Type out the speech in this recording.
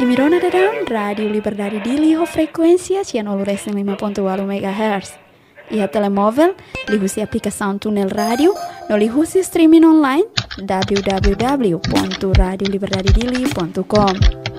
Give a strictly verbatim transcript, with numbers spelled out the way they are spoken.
Imirona dadang Radio Liberdade di liho frekuensia cianoluresen lima ponto walo megahertz. Ia telemóvel, lihusi aplicação Tunel Radio, no lihusi streaming online w w w ponto radio liberdade dili ponto com.